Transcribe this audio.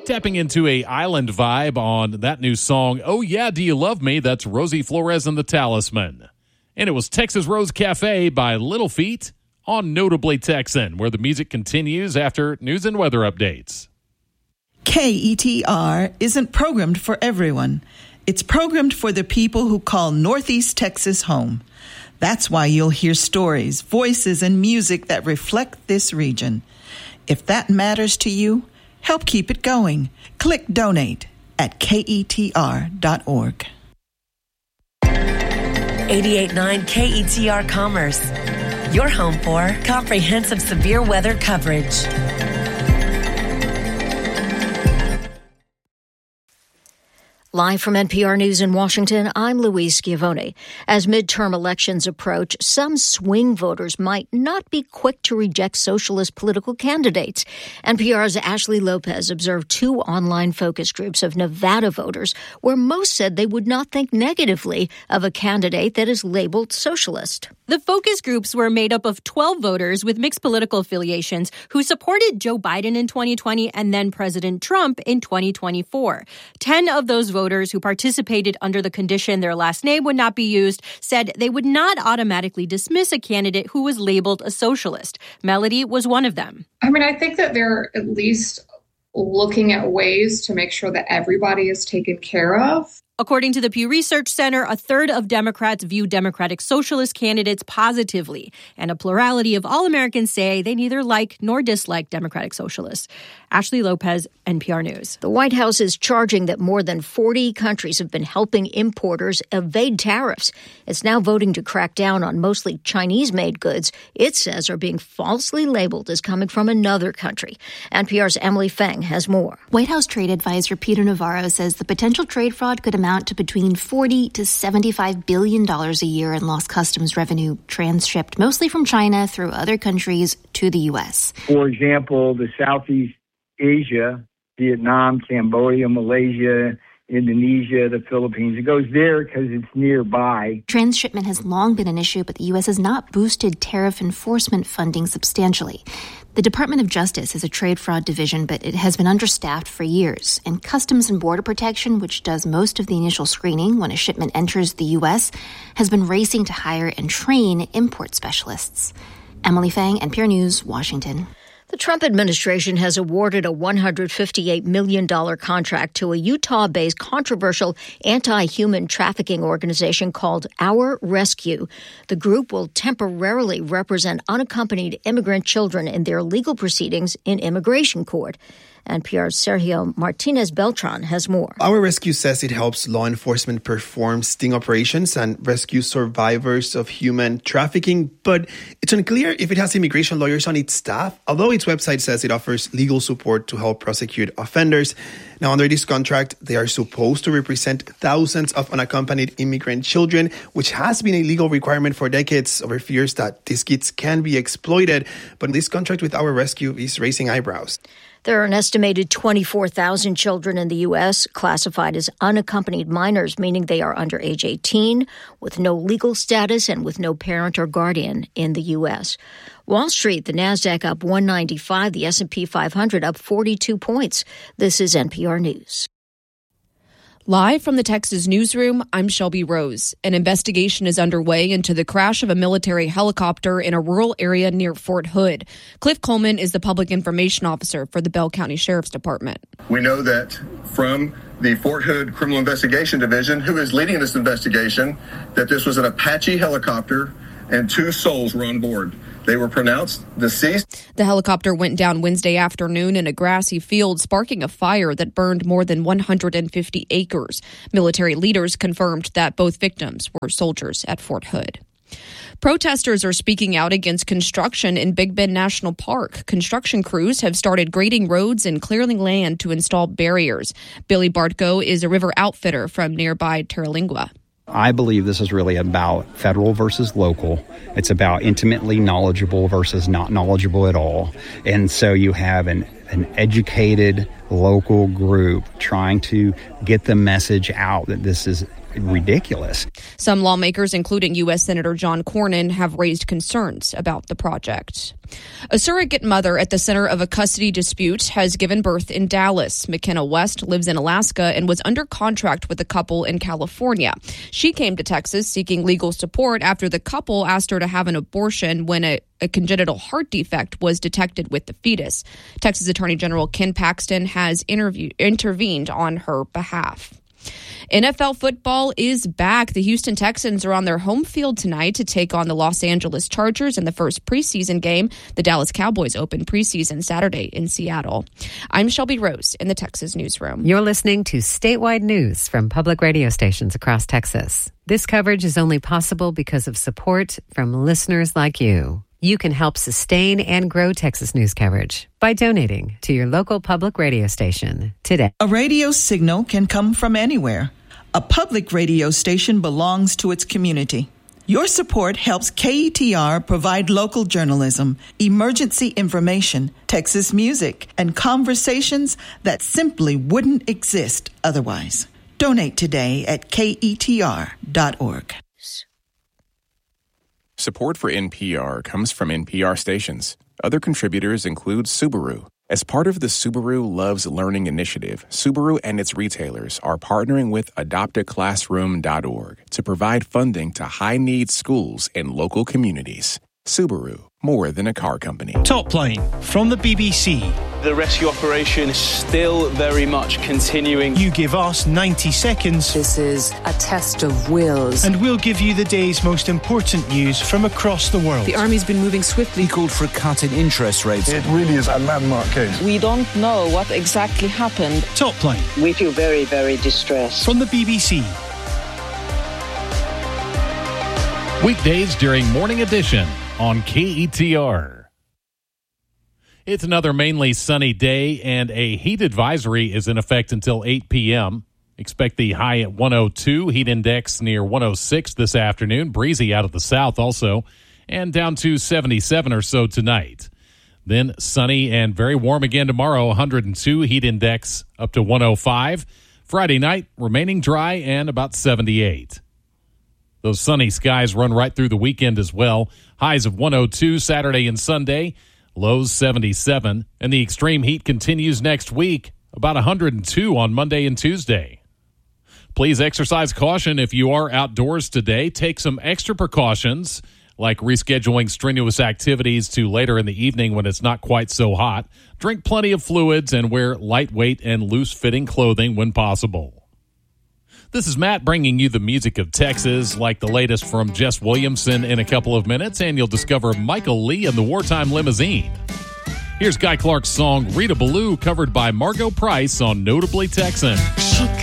Tapping into a island vibe on that new song, Oh Yeah, Do You Love Me? That's Rosie Flores and the Talisman. And it was Texas Rose Cafe by Little Feat on Notably Texan, where the music continues after news and weather updates. KETR isn't programmed for everyone. It's programmed for the people who call Northeast Texas home. That's why you'll hear stories, voices, and music that reflect this region. If that matters to you, help keep it going. Click donate at KETR.org. 88.9 KETR Commerce. Your home for comprehensive severe weather coverage. Live from NPR News in Washington, I'm Louise Schiavone. As midterm elections approach, some swing voters might not be quick to reject socialist political candidates. NPR's Ashley Lopez observed 2 online focus groups of Nevada voters where most said they would not think negatively of a candidate that is labeled socialist. The focus groups were made up of 12 voters with mixed political affiliations who supported Joe Biden in 2020 and then President Trump in 2024. 10 of those voters who participated under the condition their last name would not be used said they would not automatically dismiss a candidate who was labeled a socialist. Melody was one of them. I think that they're at least looking at ways to make sure that everybody is taken care of. According to the Pew Research Center, a third of Democrats view Democratic Socialist candidates positively, and a plurality of all Americans say they neither like nor dislike Democratic Socialists. Ashley Lopez, NPR News. The White House is charging that more than 40 countries have been helping importers evade tariffs. It's now voting to crack down on mostly Chinese-made goods it says are being falsely labeled as coming from another country. NPR's Emily Feng has more. White House trade advisor Peter Navarro says the potential trade fraud could amount to between $40 to $75 billion a year in lost customs revenue transshipped mostly from China through other countries to the U.S. For example, the Southeast Asia, Vietnam, Cambodia, Malaysia, Indonesia, the Philippines. It goes there because it's nearby. Transshipment has long been an issue, but the U.S. has not boosted tariff enforcement funding substantially. The Department of Justice is a trade fraud division, but it has been understaffed for years. And Customs and Border Protection, which does most of the initial screening when a shipment enters the U.S., has been racing to hire and train import specialists. Emily Fang, NPR News, Washington. The Trump administration has awarded a $158 million contract to a Utah-based controversial anti-human trafficking organization called Our Rescue. The group will temporarily represent unaccompanied immigrant children in their legal proceedings in immigration court. NPR's Sergio Martinez Beltran has more. Our Rescue says it helps law enforcement perform sting operations and rescue survivors of human trafficking, but it's unclear if it has immigration lawyers on its staff, although its website says it offers legal support to help prosecute offenders. Now, under this contract, they are supposed to represent thousands of unaccompanied immigrant children, which has been a legal requirement for decades over fears that these kids can be exploited. But this contract with Our Rescue is raising eyebrows. There are an estimated 24,000 children in the U.S. classified as unaccompanied minors, meaning they are under age 18, with no legal status and with no parent or guardian in the U.S. Wall Street, the Nasdaq up 195, the S&P 500 up 42 points. This is NPR News. Live from the Texas newsroom, I'm Shelby Rose. An investigation is underway into the crash of a military helicopter in a rural area near Fort Hood. Cliff Coleman is the public information officer for the Bell County Sheriff's Department. We know that from the Fort Hood Criminal Investigation Division, who is leading this investigation, that this was an Apache helicopter and 2 souls were on board. They were pronounced deceased. The helicopter went down Wednesday afternoon in a grassy field, sparking a fire that burned more than 150 acres. Military leaders confirmed that both victims were soldiers at Fort Hood. Protesters are speaking out against construction in Big Bend National Park. Construction crews have started grading roads and clearing land to install barriers. Billy Bartko is a river outfitter from nearby Terlingua. I believe this is really about federal versus local. It's about intimately knowledgeable versus not knowledgeable at all. And so you have an educated local group trying to get the message out that this is ridiculous. Some lawmakers, including U.S. Senator John Cornyn, have raised concerns about the project. A surrogate mother at the center of a custody dispute has given birth in Dallas. McKenna West lives in Alaska and was under contract with a couple in California. She came to Texas seeking legal support after the couple asked her to have an abortion when a congenital heart defect was detected with the fetus. Texas Attorney General Ken Paxton has intervened on her behalf. NFL football is back. The Houston Texans are on their home field tonight to take on the Los Angeles Chargers in the first preseason game. The Dallas Cowboys open preseason Saturday in Seattle. I'm Shelby Rose in the Texas Newsroom. You're listening to statewide news from public radio stations across Texas. This coverage is only possible because of support from listeners like you. You can help sustain and grow Texas news coverage by donating to your local public radio station today. A radio signal can come from anywhere. A public radio station belongs to its community. Your support helps KETR provide local journalism, emergency information, Texas music, and conversations that simply wouldn't exist otherwise. Donate today at KETR.org. Support for NPR comes from NPR stations. Other contributors include Subaru. As part of the Subaru Loves Learning initiative, Subaru and its retailers are partnering with AdoptAClassroom.org to provide funding to high-needs schools in local communities. Subaru, more than a car company. Top Line from the BBC. The rescue operation is still very much continuing. You give us 90 seconds. This is a test of wills. And we'll give you the day's most important news from across the world. The army's been moving swiftly. He called for a cut in interest rates. It really is a landmark case. We don't know what exactly happened. Top Line. We feel very, very distressed. From the BBC. Weekdays during Morning Edition on KETR. It's another mainly sunny day, and a heat advisory is in effect until 8 p.m. Expect the high at 102, heat index near 106 this afternoon, breezy out of the south also, and down to 77 or so tonight. Then sunny and very warm again tomorrow, 102, heat index up to 105. Friday night, remaining dry and about 78. Those sunny skies run right through the weekend as well. Highs of 102 Saturday and Sunday, lows 77. And the extreme heat continues next week, about 102 on Monday and Tuesday. Please exercise caution if you are outdoors today. Take some extra precautions, like rescheduling strenuous activities to later in the evening when it's not quite so hot. Drink plenty of fluids and wear lightweight and loose-fitting clothing when possible. This is Matt bringing you the music of Texas, like the latest from Jess Williamson in a couple of minutes, and you'll discover Michael Lee and the Wartime Limousine. Here's Guy Clark's song Rita Ballou, covered by Margot Price on Notably Texan. She